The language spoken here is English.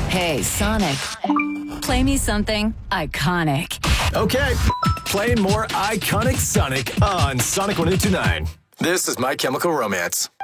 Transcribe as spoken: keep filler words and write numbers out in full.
Hey, Sonic. Play me something iconic. Okay, playing more iconic Sonic on Sonic one oh two nine. This is My Chemical Romance.